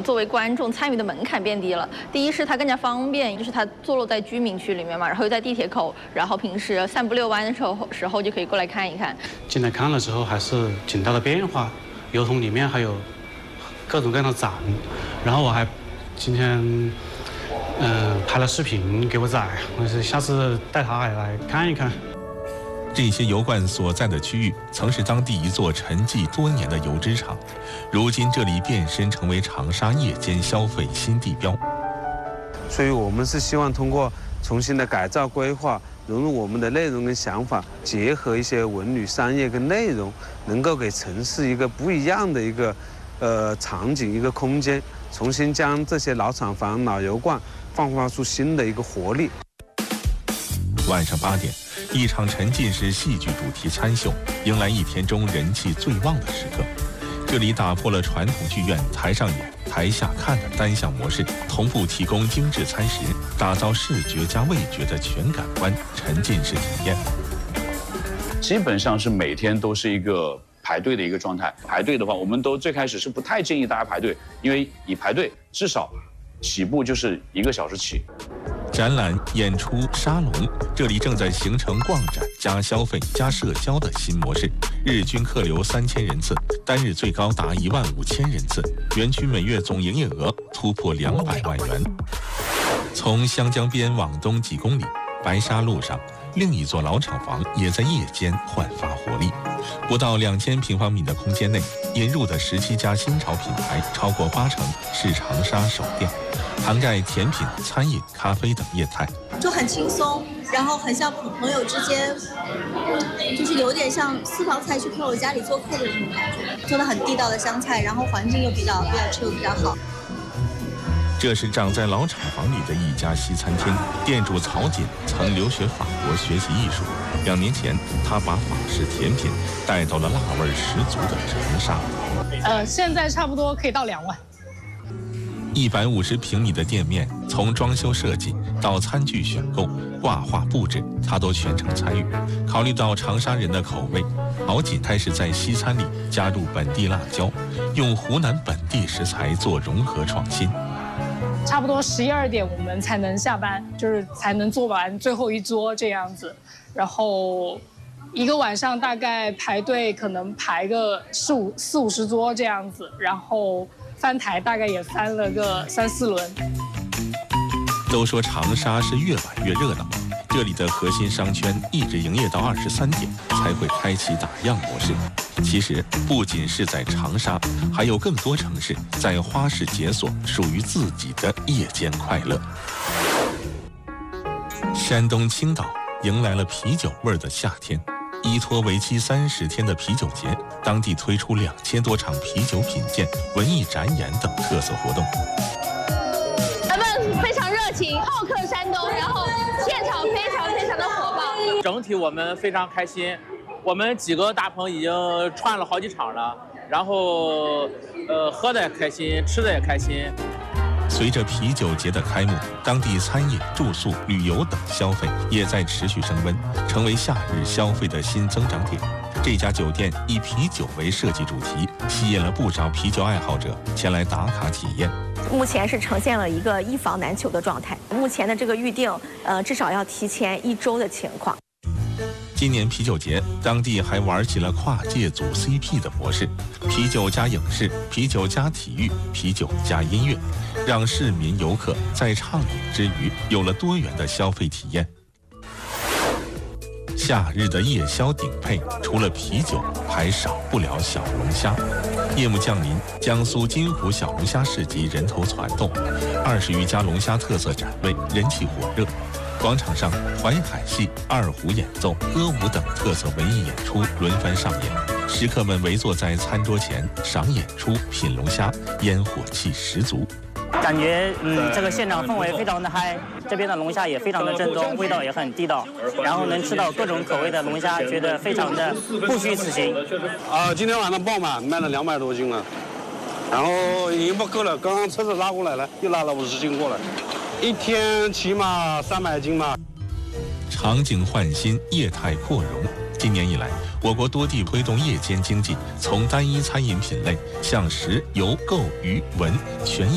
作为观众参与的门槛变低了。第一是它更加方便，就是它坐落在居民区里面嘛，然后又在地铁口，然后平时散步遛弯的时候就可以过来看一看。 进来看了之后，还是挺大的变化。油桶里面还有各种各样的展，然后我还今天拍了视频给我仔，我是下次带他也来看一看。 这些油罐所在的区域曾是当地一座沉寂多年的油脂厂，如今这里变身成为长沙夜间消费新地标。 所以我们是希望通过重新的改造规划，融入我们的内容跟想法，结合一些文旅商业跟内容，能够给城市一个不一样的一个场景、一个空间，重新将这些老厂房、老油罐焕发出新的一个活力。 晚上8点，一场沉浸式戏剧主题餐秀迎来一天中人气最旺的时刻。这里打破了传统剧院台上演、台下看的单项模式，同步提供精致餐食，打造视觉加味觉的全感官沉浸式体验。 基本上是每天都是一个排队的一个状态。排队的话，我们都最开始是不太建议大家排队，因为你排队至少起步就是1个小时起。 展览、演出、沙龙，这里正在形成逛展加消费加社交的新模式。日均客流3000人次，单日最高达15000人次，园区每月总营业额突破200万元。从湘江边往东几公里，白沙路上另一座老厂房也在夜间焕发活力。不到2000平方米的空间内，引入的17家新潮品牌，超过80%是长沙首店，涵盖甜品、餐饮、咖啡等业态， 就很轻松，然后很像朋友之间，就是有点像私房菜去朋友家里做客的那种感觉，做的很地道的湘菜，然后环境又比较 chill 比较好。 这是长在老厂房里的一家西餐厅，店主曹锦曾留学法国学习艺术，2年前他把法式甜品带到了辣味十足的长沙。 现在差不多可以到2万。 150平米的店面，从装修设计到餐具选购、挂画布置，他都全程参与。考虑到长沙人的口味，曹锦开始在西餐里加入本地辣椒，用湖南本地食材做融合创新。 差不多11、12点我们才能下班，就是才能做完最后一桌这样子。然后一个晚上大概排队可能排个40、50桌这样子，然后翻台大概也翻了个3、4轮。 都说长沙是越晚越热闹，这里的核心商圈一直营业到23点才会开启打烊模式。其实不仅是在长沙，还有更多城市在花式解锁属于自己的夜间快乐。山东青岛迎来了啤酒味的夏天，依托为期30天的啤酒节，当地推出2000多场啤酒品鉴、文艺展演等特色活动。 人们非常热情，好客山东，然后现场非常的火爆。 整体我们非常开心，我们几个大棚已经串了好几场了，然后喝的也开心，吃的也开心。 随着啤酒节的开幕，当地餐饮、住宿、旅游等消费也在持续升温，成为夏日消费的新增长点。这家酒店以啤酒为设计主题，吸引了不少啤酒爱好者前来打卡体验。 目前是呈现了一个一房难求的状态，目前的这个预定，至少要提前1周的情况。 今年啤酒节，当地还玩起了跨界组 CP 的模式，啤酒加影视、啤酒加体育、啤酒加音乐，让市民游客在畅饮之余有了多元的消费体验。夏日的夜宵顶配，除了啤酒，还少不了小龙虾。夜幕降临，江苏金湖小龙虾市集人头攒动，20余家龙虾特色展位人气火热。广场上，淮海戏、二胡演奏、歌舞等特色文艺演出轮番上演，食客们围坐在餐桌前赏演出、品龙虾，烟火气十足。 感觉这个现场氛围非常的嗨，这边的龙虾也非常的正宗，味道也很地道，然后能吃到各种口味的龙虾，觉得非常的不虚此行。 今天晚上爆满，卖了200多斤了，然后已经不够了，刚刚车子拉过来了，又拉了50斤过来，一天起码300斤吧。 场景焕新，业态扩容。今年以来，我国多地推动夜间经济从单一餐饮品类向食、游、购、娱、文全